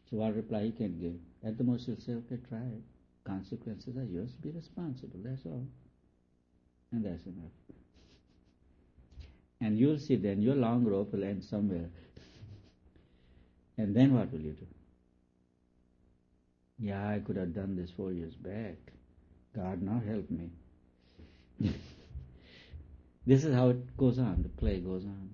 So what reply he can give? At the most he'll say, okay, try it. Consequences are yours, be responsible, that's all. And that's enough. And you'll see then your long rope will end somewhere. And then what will you do? Yeah, I could have done this 4 years back. God now help me. This is how it goes on, the play goes on.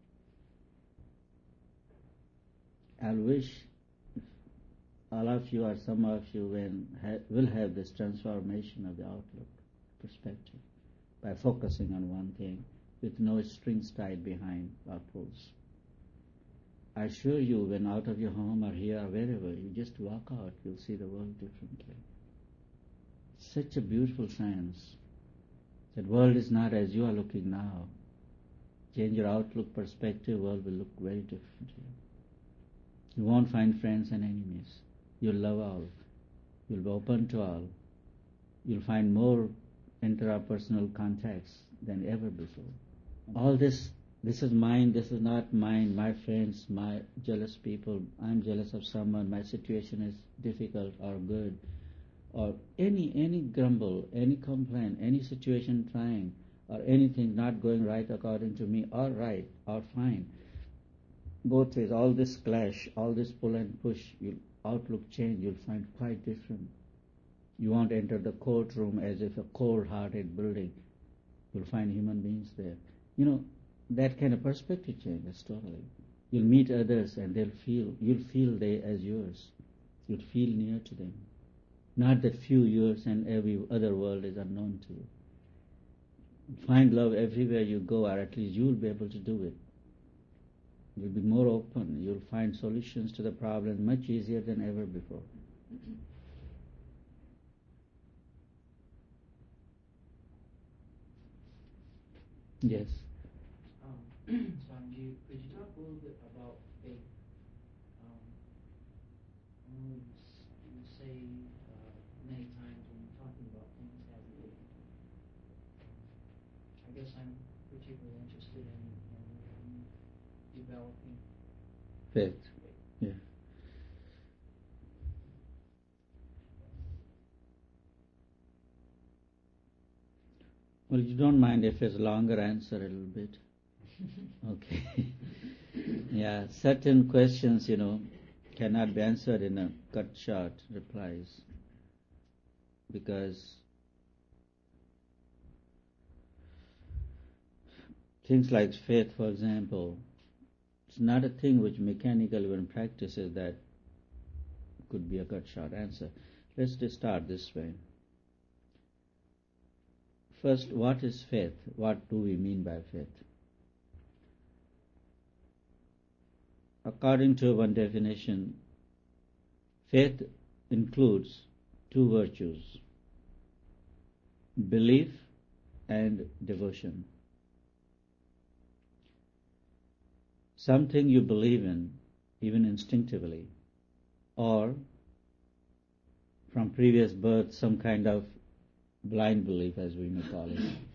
I wish all of you or some of you will have this transformation of the outlook, perspective, by focusing on one thing with no strings tied behind or pulls. I assure you, when out of your home or here or wherever, you just walk out, you'll see the world differently. Such a beautiful science. That world is not as you are looking now. Change your outlook, perspective, world will look very differently. You won't find friends and enemies. You'll love all. You'll be open to all. You'll find more interpersonal contacts than ever before. All this is mine, this is not mine, my friends, my jealous people, I'm jealous of someone, my situation is difficult or good, or any grumble, any complaint, any situation trying, or anything not going right according to me, or right, or fine. Both ways, all this clash, all this pull and push, your outlook change, you'll find quite different. You won't enter the courtroom as if a cold-hearted building. You'll find human beings there. That kind of perspective changes totally. You'll meet others and you'll feel they as yours. You'll feel near to them. Not that few yours and every other world is unknown to you. Find love everywhere you go, or at least you'll be able to do it. You'll be more open. You'll find solutions to the problem much easier than ever before. Yes. Swamiji, could you talk a little bit about faith? You say many times when you're talking about things have faith. I guess I'm particularly interested in developing faith. Yeah. Well, you don't mind if it's a longer answer a little bit? Okay. Yeah, certain questions, cannot be answered in a cut short replies, because things like faith, for example, it's not a thing which mechanically one practices that could be a cut short answer. Let's just start this way. First, what is faith? What do we mean by faith? According to one definition, faith includes two virtues, belief and devotion. Something you believe in, even instinctively, or from previous birth, some kind of blind belief, as we may call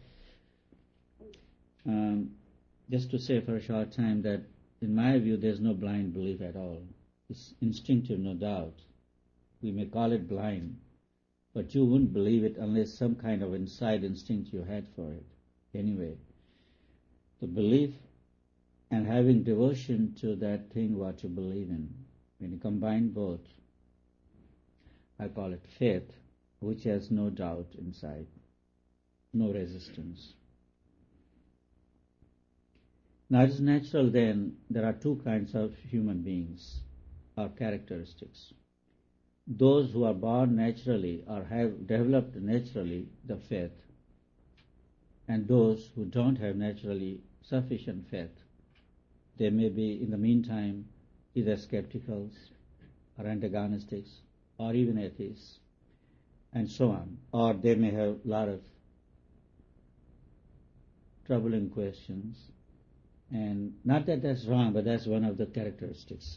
it. Just to say for a short time that in my view there's no blind belief at all. It's instinctive, no doubt. We may call it blind, but you wouldn't believe it unless some kind of inside instinct you had for it. Anyway, the belief and having devotion to that thing what you believe in, when you combine both, I call it faith, which has no doubt inside, no resistance. Now it is natural then, there are two kinds of human beings or characteristics. Those who are born naturally or have developed naturally the faith, and those who don't have naturally sufficient faith. They may be in the meantime either skepticals or antagonistics or even atheists, and so on. Or they may have a lot of troubling questions. And not that that's wrong, but that's one of the characteristics.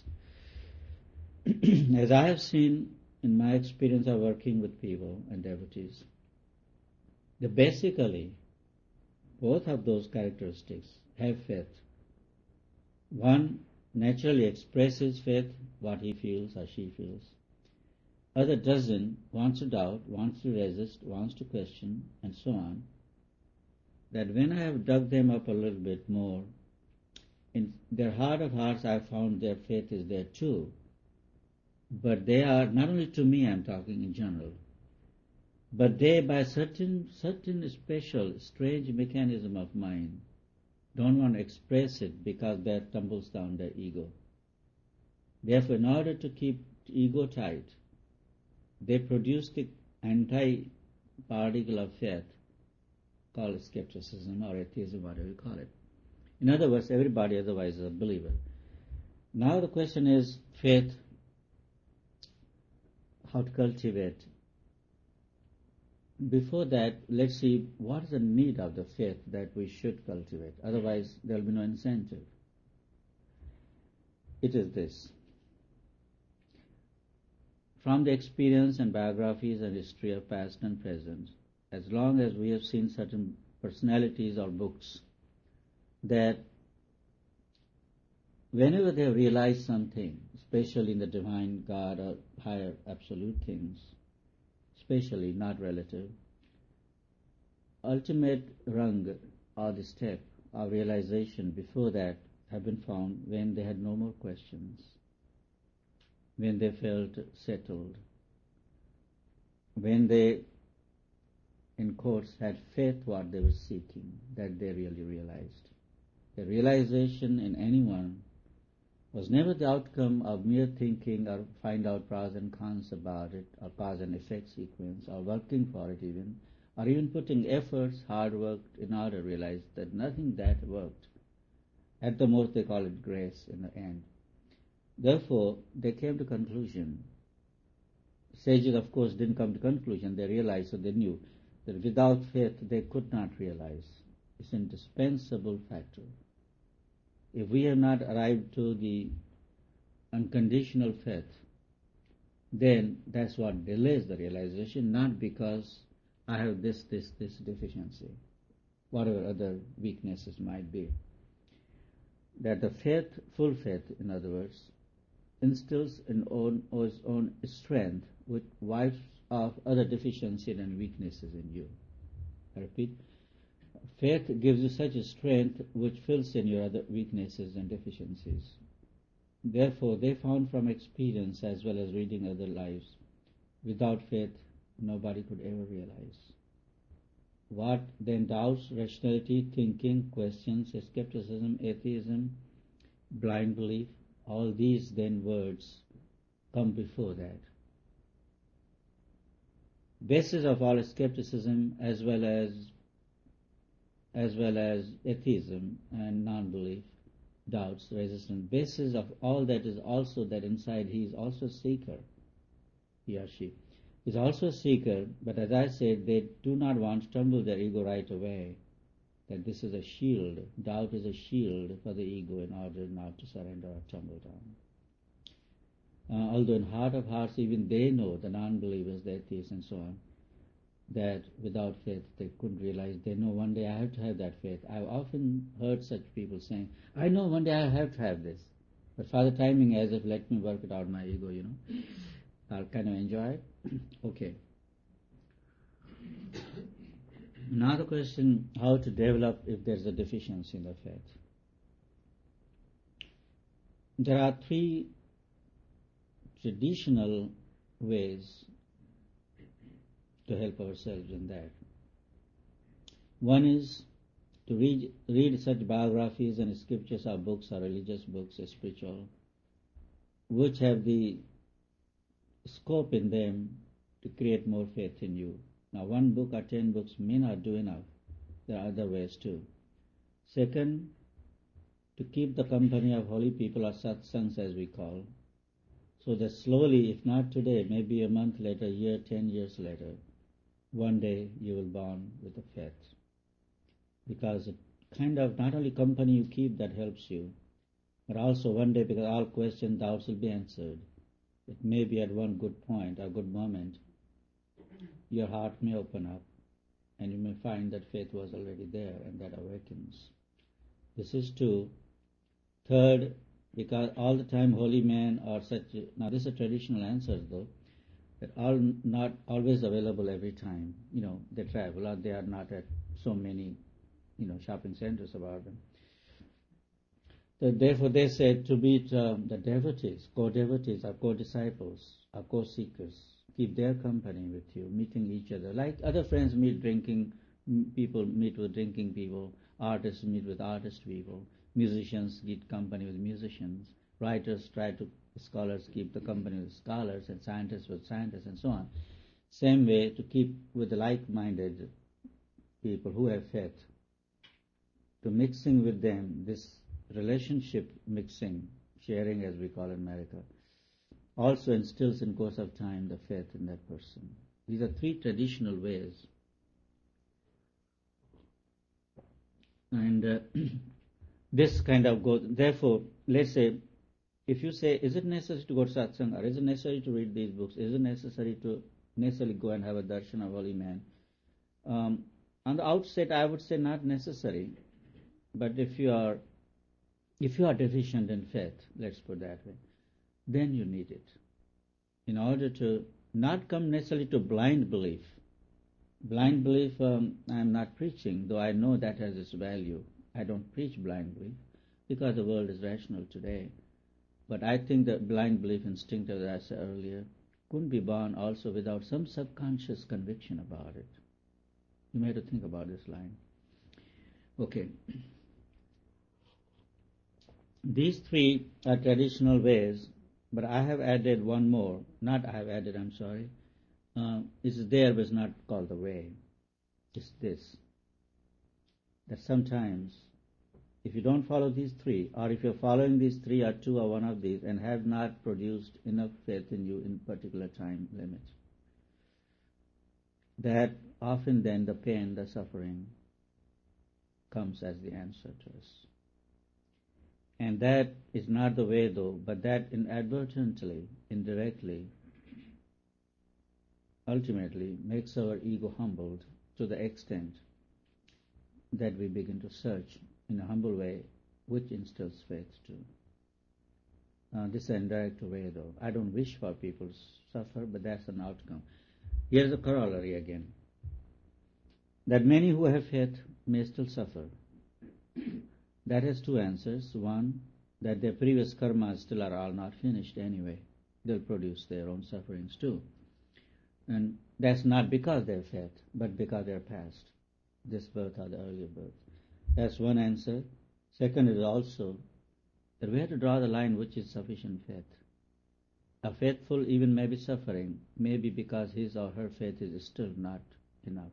As I have seen in my experience of working with people and devotees, basically both of those characteristics have faith. One naturally expresses faith, what he feels or she feels. Other doesn't, wants to doubt, wants to resist, wants to question, and so on. That when I have dug them up a little bit more, in their heart of hearts I found their faith is there too. But they are, not only to me I'm talking in general, but they by certain special, strange mechanism of mind don't want to express it because that tumbles down their ego. Therefore, in order to keep ego tight, they produce the anti-particle of faith called skepticism or atheism, whatever you call it. In other words, everybody otherwise is a believer. Now the question is faith, how to cultivate. Before that, let's see what is the need of the faith that we should cultivate. Otherwise, there will be no incentive. It is this. From the experience and biographies and history of past and present, as long as we have seen certain personalities or books, that whenever they have realized something, especially in the divine God or higher absolute things, especially not relative, ultimate rung or the step of realization before that have been found when they had no more questions, when they felt settled, when they, in quotes, had faith what they were seeking, that they really realized. The realization in anyone was never the outcome of mere thinking or find out pros and cons about it, or cause and effect sequence, or working for it even, or even putting efforts, hard work in order to realize that nothing that worked. At the most they call it grace in the end. Therefore, they came to conclusion. Sages, of course, didn't come to conclusion. They realized, so they knew that without faith they could not realize. It's an indispensable factor. If we have not arrived to the unconditional faith, then that's what delays the realization, not because I have this deficiency, whatever other weaknesses might be. That the faith, full faith, in other words, instills its own strength, which wipes off other deficiencies and weaknesses in you. I repeat, faith gives you such a strength which fills in your other weaknesses and deficiencies. Therefore, they found from experience as well as reading other lives, without faith, nobody could ever realize. What then doubts, rationality, thinking, questions, skepticism, atheism, blind belief, all these then words come before that. Basis of all skepticism as well as atheism and non-belief, doubts, resistance, basis of all that is also that inside he is also a seeker, he or she is also a seeker, but as I said, they do not want to tumble their ego right away, that this is a shield, doubt is a shield for the ego in order not to surrender or tumble down. Although in heart of hearts even they know, the non-believers, the atheists and so on, that without faith they couldn't realize. They know one day I have to have that faith. I've often heard such people saying, I know one day I have to have this. But for the timing, as if let me work it out my ego, I'll kind of enjoy it. Okay. Now the question, how to develop if there's a deficiency in the faith. There are three traditional ways to help ourselves in that. One is to read such biographies and scriptures or books or religious books, spiritual, which have the scope in them to create more faith in you. Now 1 book or 10 books may not do enough. There are other ways too. Second, to keep the company of holy people or satsangs as we call, so that slowly, if not today, maybe a month later, a year, 10 years later, one day you will bond with the faith. Because it kind of not only company you keep that helps you, but also one day, because all questions, doubts will be answered. It may be at one good point, a good moment, your heart may open up and you may find that faith was already there and that awakens. This is two. Third, Because all the time holy men are such. Now this is a traditional answer though, that are not always available every time. They travel or they are not at so many, shopping centers about them. So therefore they said to meet the devotees, co-devotees or co-disciples or co-seekers, keep their company with you, meeting each other. Like other friends meet drinking, people meet with drinking people, artists meet with artist people, musicians keep company with musicians, writers scholars keep the company with scholars, and scientists with scientists, and so on. Same way to keep with the like-minded people who have faith, to mixing with them, this relationship mixing, sharing as we call in America, also instills in course of time the faith in that person. These are three traditional ways. And this kind of goes, therefore, let's say, if you say, is it necessary to go to satsang, or is it necessary to read these books, is it necessary to necessarily go and have a darshan of holy man? On the outset, I would say not necessary, but if you are deficient in faith, let's put that way, then you need it in order to not come necessarily to blind belief. Blind belief, I am not preaching, though I know that has its value. I don't preach blind belief because the world is rational today. But I think that blind belief, instinctive, as I said earlier, couldn't be born also without some subconscious conviction about it. You may have to think about this line. Okay. These three are traditional ways, but I have added one more. Not I have added, I'm sorry. It's there but it's not called the way. It's this. That sometimes, if you don't follow these three, or if you're following these three or two or one of these and have not produced enough faith in you in particular time limit, that often then the pain, the suffering comes as the answer to us. And that is not the way though, but that inadvertently, indirectly, ultimately makes our ego humbled to the extent that we begin to search in a humble way, which instills faith too. This is an indirect way though. I don't wish for people to suffer, but that's an outcome. Here's a corollary again. That many who have faith may still suffer. That has two answers. One, that their previous karmas still are all not finished anyway. They'll produce their own sufferings too. And that's not because they're faith, but because they're past. This birth or the earlier birth. That's one answer. Second is also that we have to draw the line which is sufficient faith. A faithful even may be suffering, maybe because his or her faith is still not enough.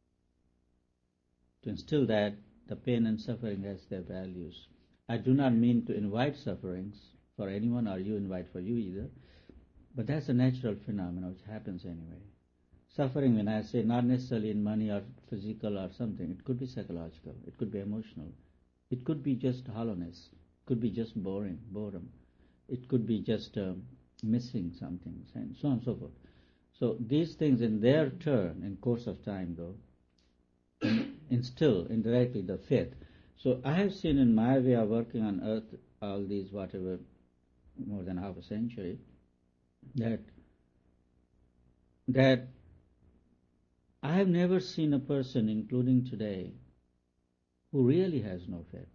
To instill that, the pain and suffering has their values. I do not mean to invite sufferings for anyone, or you invite for you either, but that's a natural phenomenon which happens anyway. Suffering, when I say, not necessarily in money or physical or something, it could be psychological, it could be emotional, it could be just hollowness, it could be just boredom, it could be just missing something, and so on and so forth. So these things in their turn, in course of time though, instill indirectly the faith. So I have seen in my way of working on earth all these whatever, more than half a century, that I have never seen a person, including today, who really has no faith.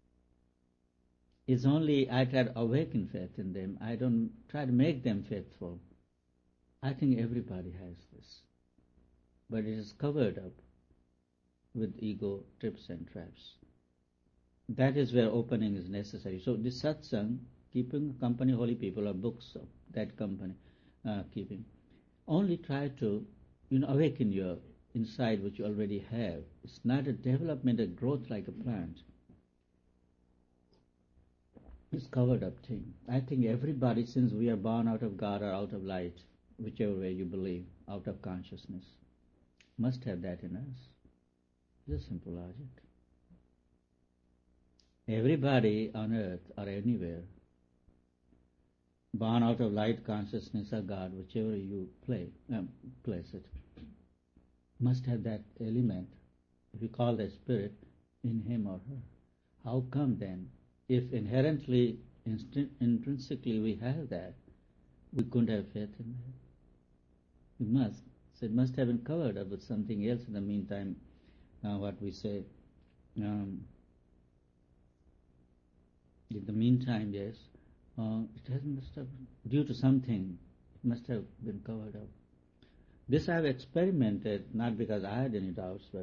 It's only I try to awaken faith in them. I don't try to make them faithful. I think everybody has this. But it is covered up with ego trips and traps. That is where opening is necessary. So this satsang, keeping company holy people, or books of that company keeping, only try to awaken your inside which you already have. It's not a development, a growth like a plant. It's covered up thing. I think everybody, since we are born out of God or out of light, whichever way you believe, out of consciousness, must have that in us. It's a simple logic. Everybody on earth or anywhere, born out of light, consciousness, or God, whichever you place it, must have that element, if you call that spirit, in him or her. How come then, if inherently intrinsically we have that, we couldn't have faith in that. We must. So it must have been covered up with something else in the meantime. What we say, in the meantime, yes, it has must have, due to something, it must have been covered up. This I have experimented, not because I had any doubts, but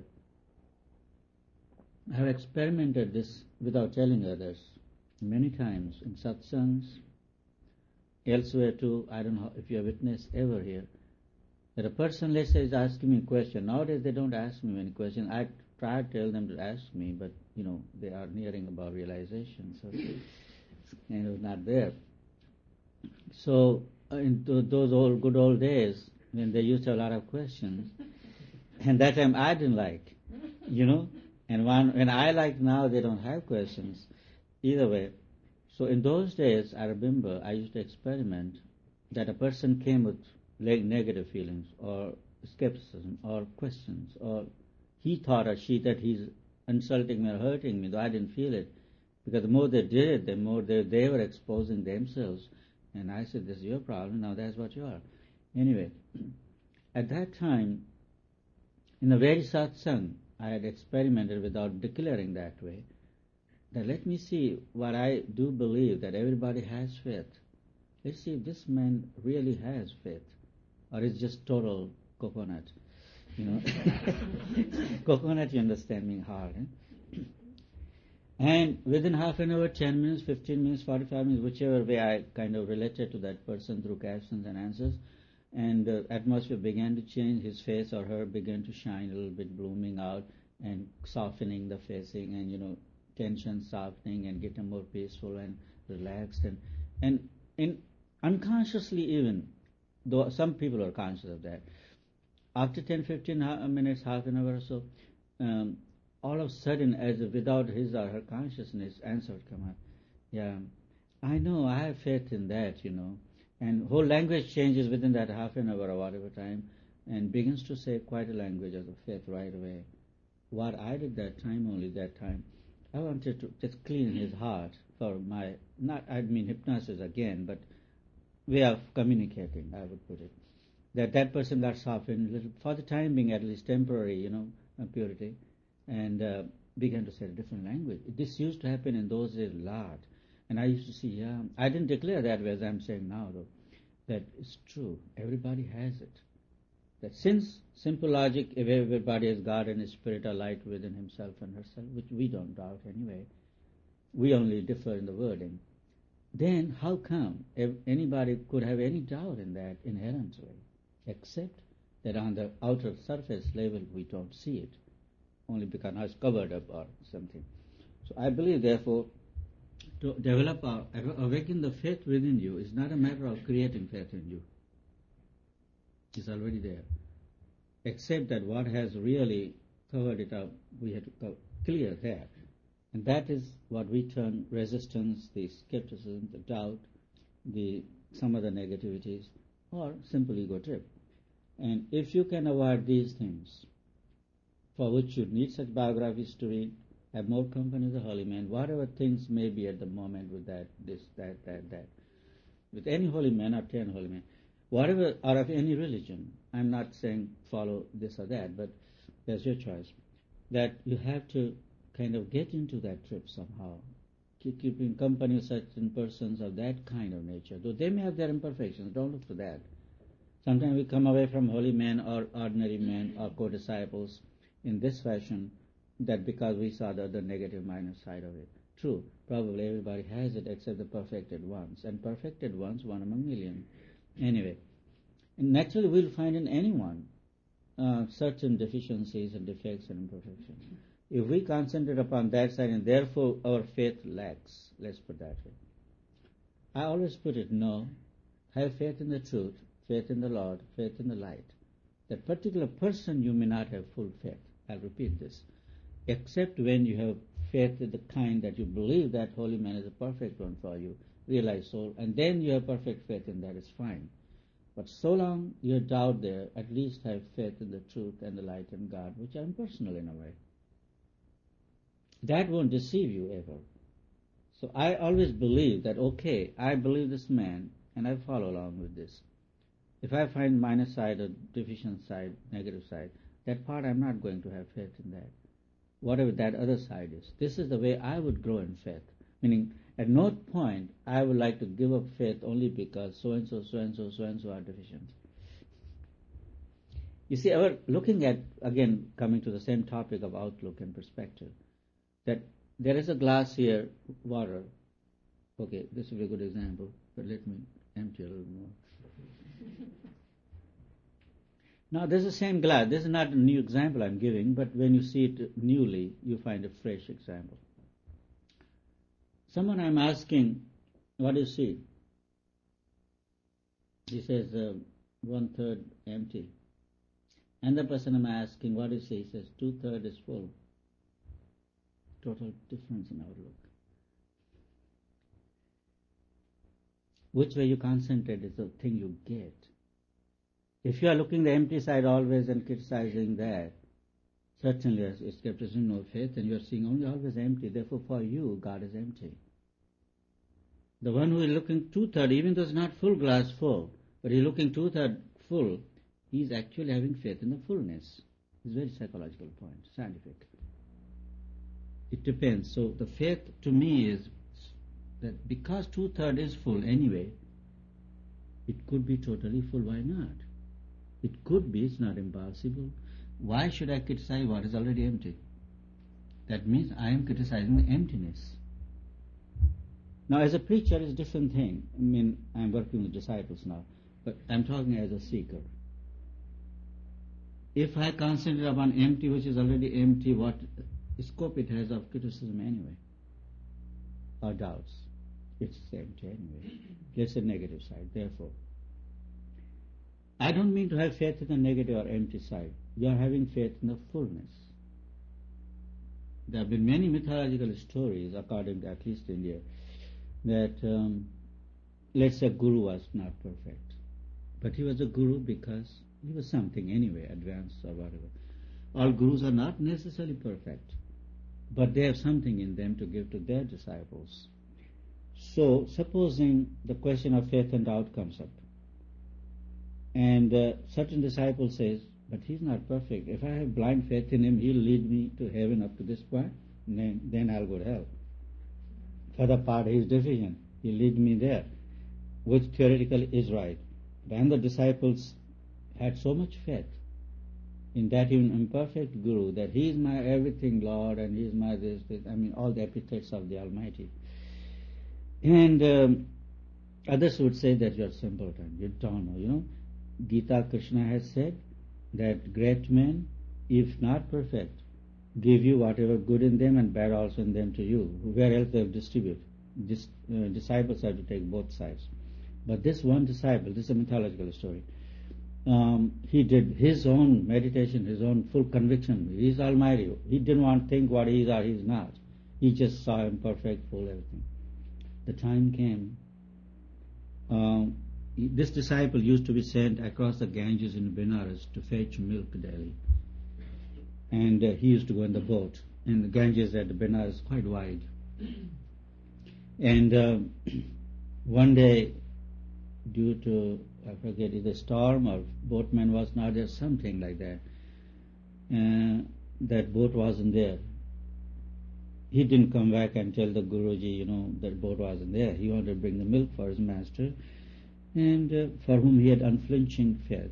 I have experimented this without telling others many times in satsangs, elsewhere too. I don't know if you have witnessed ever here, that a person, let's say, is asking me a question. Nowadays they don't ask me any question. I try to tell them to ask me, but they are nearing about realization, so it's not there. So in those good old days when they used to have a lot of questions, and that time I didn't like, and when I like now they don't have questions. Either way. So in those days, I remember I used to experiment that a person came with negative feelings or skepticism or questions, or he thought or she that he's insulting me or hurting me, though I didn't feel it. Because the more they did it, the more they were exposing themselves. And I said, this is your problem, now that's what you are. Anyway, at that time, in the very satsang, I had experimented without declaring that way. That let me see what I do believe, that everybody has faith. Let's see if this man really has faith, or it's just total coconut. Coconut, you understand, mean hard. And within half an hour, 10 minutes, 15 minutes, 45 minutes, whichever way I kind of related to that person through questions and answers, and the atmosphere began to change. His face or her began to shine a little bit, blooming out and softening the facing, and tension softening and getting more peaceful and relaxed, and in unconsciously even, though some people are conscious of that, after 10-15 minutes, half an hour or so, all of a sudden, as if without his or her consciousness, answer would come up. Yeah, I know, I have faith in that, and whole language changes within that half an hour or whatever time, and begins to say quite a language of the faith right away. What I did that time, I wanted to just clean his heart for my, hypnosis again, but way of communicating, I would put it. That person got softened, little, for the time being at least temporary, purity, and began to say a different language. This used to happen in those days a lot. And I used to see, I didn't declare that way as I'm saying now, though, that it's true. Everybody has it. That since simple logic, if everybody has God and His Spirit or light within himself and herself, which we don't doubt anyway, we only differ in the wording, then how come if anybody could have any doubt in that inherent way, except that on the outer surface level we don't see it, only because it's covered up or something. So I believe, therefore, to develop or awaken the faith within you is not a matter of creating faith in you. It's already there. Except that what has really covered it up, we have to clear that. And that is what we term resistance, the skepticism, the doubt, some of the negativities, or simple ego trip. And if you can avoid these things, for which you need such biographies to read, have more company of the holy man, whatever things may be at the moment with that, this, that. With any holy man or 10 holy men, whatever, or of any religion, I'm not saying follow this or that, but that's your choice, that you have to kind of get into that trip somehow, keeping company of certain persons of that kind of nature, though they may have their imperfections, don't look for that. Sometimes we come away from holy men or ordinary men or co-disciples in this fashion, that because we saw the other negative minor side of it. True, probably everybody has it except the perfected ones, and perfected ones, one among million. Anyway, naturally we'll find in anyone certain deficiencies and defects and imperfections. If we concentrate upon that side, and therefore our faith lacks, let's put that way. I always put it, no, have faith in the truth, faith in the Lord, faith in the light. That particular person you may not have full faith. I'll repeat this. Except when you have faith in the kind that you believe that holy man is a perfect one for you, realize soul, and then you have perfect faith in that, is fine. But so long you doubt there, at least have faith in the truth and the light and God, which are impersonal in a way. That won't deceive you ever. So I always believe that, okay, I believe this man and I follow along with this. If I find minus side or deficient side, negative side, that part I'm not going to have faith in that. Whatever that other side is. This is the way I would grow in faith. Meaning, at no point I would like to give up faith only because so-and-so, so-and-so, so-and-so are deficient. You see, looking at, again, coming to the same topic of outlook and perspective, that there is a glass here, water. Okay, this will be a good example, but let me empty a little more. Now, this is the same glass. This is not a new example I'm giving, but when you see it newly, you find a fresh example. Someone I'm asking, what do you see? He says, 1/3 empty. Another person I'm asking, what do you see? He says, 2/3 is full. Total difference in outlook. Which way you concentrate is the thing you get. If you are looking the empty side always and criticizing that, certainly as skepticism, no faith, and you are seeing only always empty. Therefore, for you, God is empty. The one who is looking 2/3, even though it's not full glass full, but he's looking 2/3 full, he's actually having faith in the fullness. It's a very psychological point, scientific. It depends. So the faith to me is that because 2/3 is full anyway, it could be totally full. Why not? It could be. It's not impossible. Why should I criticize what is already empty? That means I am criticizing the emptiness. Now, as a preacher, it's a different thing. I mean, I'm working with disciples now, but I'm talking as a seeker. If I concentrate upon empty, which is already empty, what scope it has of criticism anyway, or doubts? It's empty anyway. It's the negative side. Therefore, I don't mean to have faith in the negative or empty side. You are having faith in the fullness. There have been many mythological stories, according to at least India, that let's say Guru was not perfect, but he was a Guru because he was something anyway, advanced or whatever. All Gurus are not necessarily perfect, but they have something in them to give to their disciples. So, supposing the question of faith and doubt comes up, and certain disciple says, but he's not perfect. If I have blind faith in him, he'll lead me to heaven up to this point, and then I'll go to hell. For the part he's deficient, he'll lead me there, which theoretically is right. Then the disciples had so much faith in that even imperfect Guru, that he is my everything, Lord, and he is my this, all the epithets of the Almighty. And others would say that you're simpleton, you don't know, Gita, Krishna has said that great men, if not perfect, give you whatever good in them and bad also in them to you. Where else they distribute? Disciples have to take both sides. But this one disciple, this is a mythological story, he did his own meditation, his own full conviction. He is Almighty. He didn't want to think what he is or he is not. He just saw him perfect, full, everything. The time came. This disciple used to be sent across the Ganges in Benares to fetch milk daily. And he used to go in the boat. And the Ganges at Benares is quite wide. And one day, due to, I forget, either storm or boatman was not there, something like that, that boat wasn't there. He didn't come back and tell the Guruji, that boat wasn't there. He wanted to bring the milk for his master, and for whom he had unflinching faith.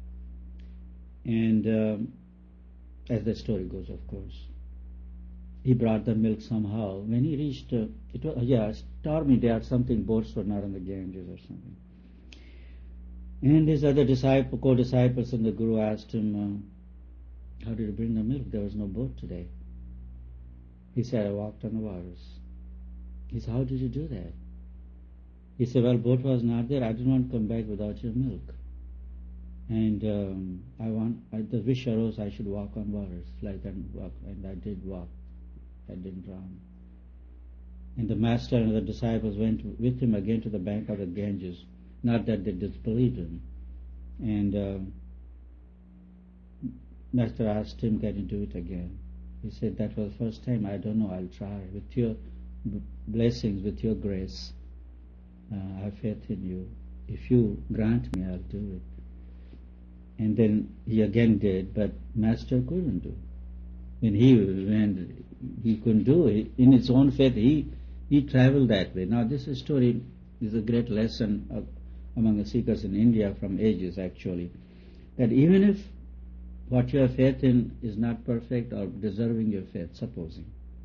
And as the story goes, of course, he brought the milk somehow. When he reached, it was stormy day or something, boats were not on the Ganges or something. And his other co-disciples and the Guru asked him, how did you bring the milk? There was no boat today. He said, I walked on the waters. He said, how did you do that? He said, well, boat was not there. I didn't want to come back without your milk. And the wish arose I should walk on waters, like that, walk, and I did walk. I didn't drown. And the master and the disciples went with him again to the bank of the Ganges. Not that they disbelieved him. And master asked him, can you do it again? He said, that was the first time. I don't know, I'll try. With your blessings, with your grace. I have faith in you. If you grant me, I'll do it. And then he again did, but Master couldn't do. When he couldn't do it, in his own faith, he traveled that way. Now this story is a great lesson among the seekers in India from ages actually, that even if what you have faith in is not perfect or deserving your faith, supposing,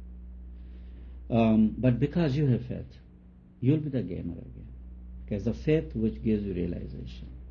but because you have faith, you'll be the gainer again. Because the faith which gives you realization.